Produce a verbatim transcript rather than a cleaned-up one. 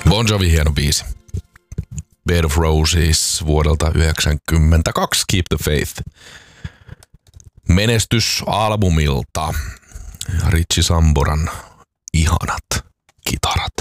Bon Jovi hieno biisi. Bed of Roses vuodelta yhdeksänkymmentäkaksi, Keep the Faith. Menestysalbumilta Richie Samboran ihanat kitarat.